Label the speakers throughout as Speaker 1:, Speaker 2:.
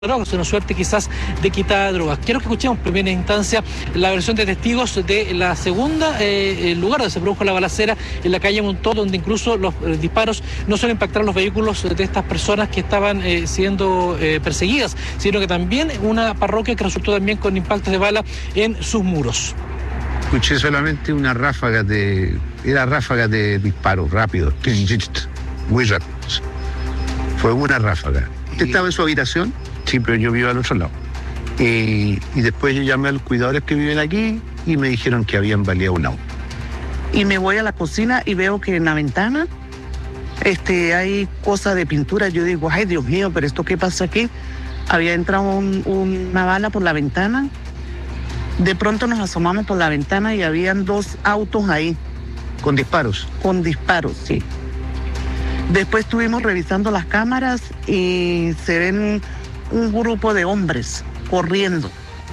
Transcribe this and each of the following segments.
Speaker 1: drogas, una suerte quizás de quitada de drogas. Quiero que escuchemos en primera instancia la versión de testigos de la segunda, el lugar donde se produjo la balacera en la calle Montó, donde incluso los disparos no solo impactaron los vehículos de estas personas que estaban siendo perseguidas, sino que también una parroquia que resultó también con impactos de bala en sus muros.
Speaker 2: Escuché solamente una ráfaga de disparos rápidos, muy rápidos. Fue una ráfaga. ¿Usted estaba en su habitación? Sí, pero yo vivo al otro lado. Y después yo llamé a los cuidadores que viven aquí y me dijeron que habían baleado un auto.
Speaker 3: Y me voy a la cocina y veo que en la ventana hay cosas de pintura. Yo digo, ay, Dios mío, pero ¿esto qué pasa aquí? Había entrado una bala por la ventana. De pronto nos asomamos por la ventana y habían 2 autos ahí.
Speaker 2: ¿Con disparos?
Speaker 3: Con disparos, sí. Después estuvimos revisando las cámaras y se ven un grupo de hombres corriendo.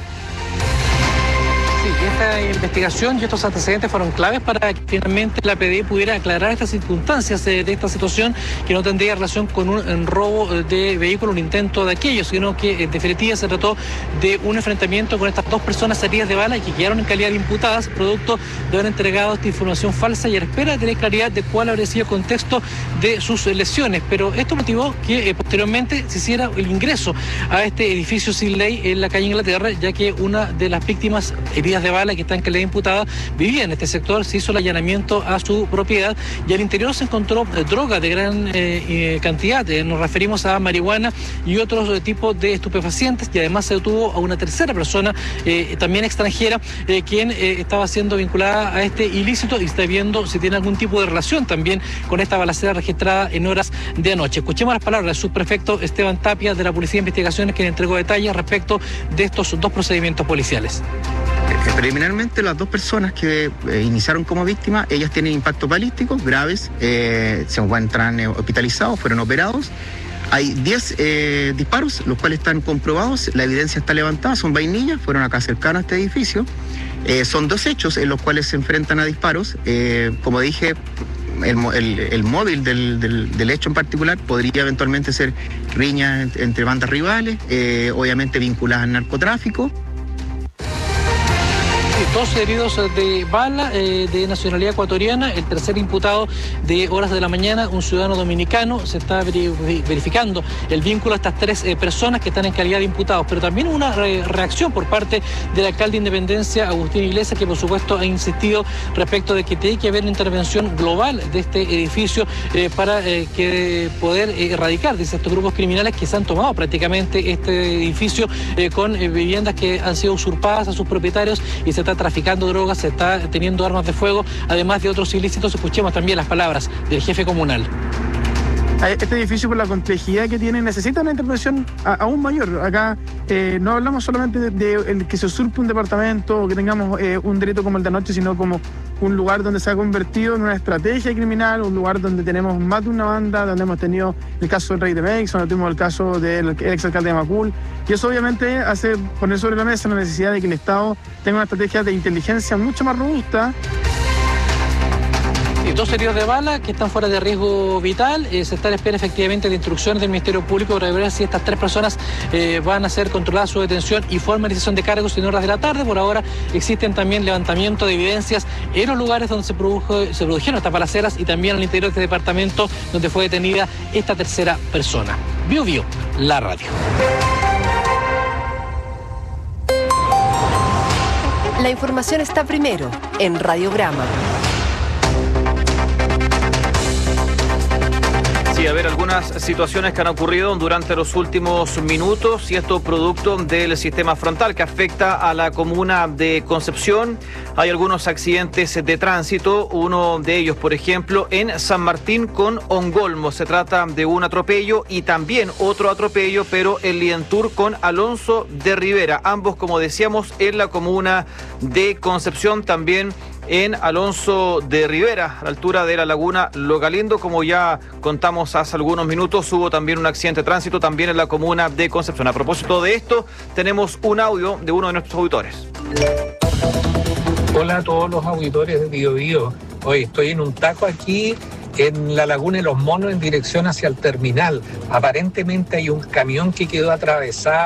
Speaker 1: Sí, esta investigación y estos antecedentes fueron claves para que finalmente la PDI pudiera aclarar estas circunstancias de esta situación, que no tendría relación con un robo de vehículo, un intento de aquello, sino que en definitiva se trató de un enfrentamiento con estas 2 personas heridas de bala y que quedaron en calidad de imputadas, producto de haber entregado esta información falsa y a la espera de tener claridad de cuál habría sido el contexto de sus lesiones. Pero esto motivó que posteriormente se hiciera el ingreso a este edificio sin ley en la calle Inglaterra, ya que una de las víctimas heridas de bala que está en calidad imputada vivía en este sector. Se hizo el allanamiento a su propiedad y al interior se encontró droga de gran cantidad. Nos referimos a marihuana y otros tipos de estupefacientes, y además se detuvo a una tercera persona, también extranjera, quien estaba siendo vinculada a este ilícito y está viendo si tiene algún tipo de relación también con esta balacera registrada en horas de anoche. Escuchemos las palabras del subprefecto Esteban Tapia de la Policía de Investigaciones, quien entregó detalles respecto de estos 2 procedimientos policiales.
Speaker 4: Preliminarmente, las 2 personas que iniciaron como víctimas, ellas tienen impactos balísticos graves, se encuentran hospitalizados, fueron operados. Hay 10 disparos, los cuales están comprobados, la evidencia está levantada, son vainillas, fueron acá cercanos a este edificio. Son 2 hechos en los cuales se enfrentan a disparos. Como dije, el móvil del hecho en particular podría eventualmente ser riña entre bandas rivales, obviamente vinculadas al narcotráfico.
Speaker 1: 2 heridos de bala de nacionalidad ecuatoriana, el tercer imputado de horas de la mañana, un ciudadano dominicano. Se está verificando el vínculo a estas 3 personas que están en calidad de imputados, pero también una reacción por parte del alcalde de Independencia, Agustín Iglesias, que por supuesto ha insistido respecto de que tiene que haber una intervención global de este edificio para poder erradicar de estos grupos criminales que se han tomado prácticamente este edificio con viviendas que han sido usurpadas a sus propietarios, y se está traficando drogas, se está teniendo armas de fuego, además de otros ilícitos. Escuchemos también las palabras del jefe comunal.
Speaker 5: Este edificio, por la complejidad que tiene, necesita una intervención aún mayor. Acá no hablamos solamente de que se usurpe un departamento o que tengamos un delito como el de anoche, sino como un lugar donde se ha convertido en una estrategia criminal, un lugar donde tenemos más de una banda, donde hemos tenido el caso del Rey de Mex, donde tuvimos el caso del exalcalde de Macul, y eso obviamente hace poner sobre la mesa la necesidad de que el Estado tenga una estrategia de inteligencia mucho más robusta.
Speaker 1: 2 heridos de bala que están fuera de riesgo vital. Se está en espera efectivamente de instrucciones del Ministerio Público para ver si estas 3 personas van a ser controladas su detención y formalización de cargos en horas de la tarde. Por ahora existen también levantamiento de evidencias en los lugares donde se produjeron estas balaceras y también al interior de este departamento donde fue detenida esta tercera persona. Bio, la radio.
Speaker 6: La información está primero en Radiograma.
Speaker 7: Sí, a ver, algunas situaciones que han ocurrido durante los últimos minutos, y esto producto del sistema frontal que afecta a la comuna de Concepción. Hay algunos accidentes de tránsito, uno de ellos, por ejemplo, en San Martín con Ongolmo. Se trata de un atropello y también otro atropello, pero en Lientur con Alonso de Rivera. Ambos, como decíamos, en la comuna de Concepción, también en Alonso de Rivera, a la altura de la laguna Logalindo. Como ya contamos hace algunos minutos, hubo también un accidente de tránsito también en la comuna de Concepción. A propósito de esto, tenemos un audio de uno de nuestros auditores.
Speaker 8: Hola a todos los auditores de Bio. Hoy estoy en un taco aquí en la Laguna de los Monos en dirección hacia el terminal. Aparentemente hay un camión que quedó atravesado